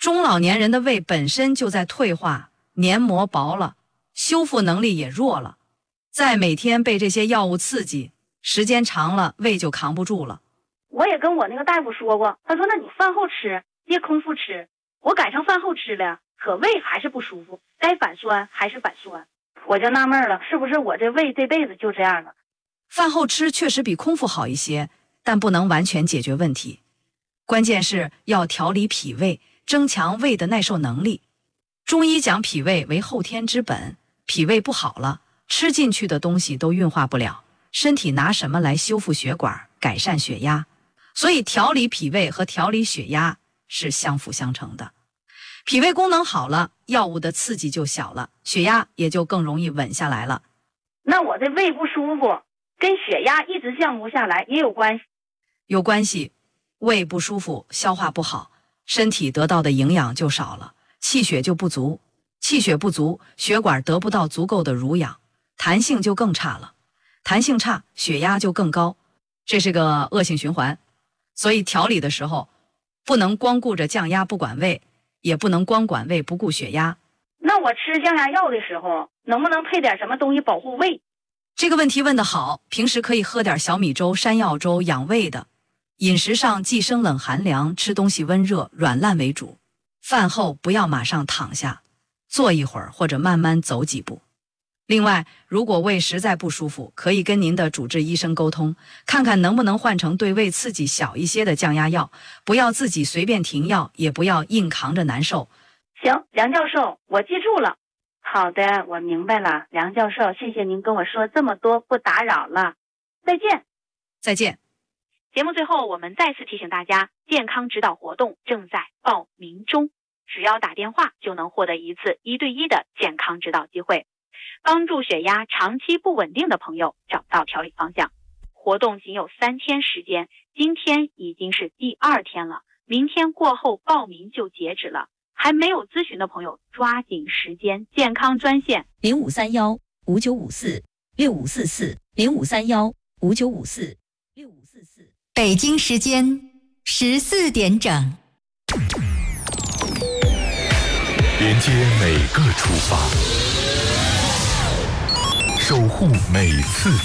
中老年人的胃本身就在退化，黏膜薄了，修复能力也弱了，再每天被这些药物刺激，时间长了胃就扛不住了。 我也跟我那个大夫说过，他说那你饭后吃，别空腹吃。我改成饭后吃了，可胃还是不舒服，该反酸还是反酸。我就纳闷了，是不是我这胃这辈子就这样了？ 饭后吃确实比空腹好一些，但不能完全解决问题。关键是要调理脾胃，增强胃的耐受能力。中医讲脾胃为后天之本，脾胃不好了，吃进去的东西都运化不了，身体拿什么来修复血管、改善血压？所以调理脾胃和调理血压是相辅相成的。脾胃功能好了，药物的刺激就小了，血压也就更容易稳下来了。 那我这胃不舒服，跟血压一直降不下来也有关系？ 有关系，胃不舒服，消化不好，身体得到的营养就少了，气血就不足，气血不足，血管得不到足够的濡养，弹性就更差了，弹性差，血压就更高，这是个恶性循环。所以调理的时候，不能光顾着降压不管胃，也不能光管胃不顾血压。 那我吃降压药的时候，能不能配点什么东西保护胃？ 这个问题问得好，平时可以喝点小米粥、山药粥养胃的。饮食上忌生冷寒凉，吃东西温热软烂为主。饭后不要马上躺下，坐一会儿或者慢慢走几步。另外，如果胃实在不舒服，可以跟您的主治医生沟通，看看能不能换成对胃刺激小一些的降压药，不要自己随便停药，也不要硬扛着难受。 行，梁教授，我记住了。好的，我明白了，梁教授，谢谢您跟我说这么多，不打扰了，再见。 再见。 节目最后，我们再次提醒大家，健康指导活动正在报名中，只要打电话就能获得一次1对1的健康指导机会，帮助血压长期不稳定的朋友找到调理方向。活动仅有3天时间，今天已经是第2天了，明天过后报名就截止了。还没有咨询的朋友，抓紧时间，健康专线 0531-5954-6544，0531-5954-6544。北京时间14点整， 连接每个出发，守护每次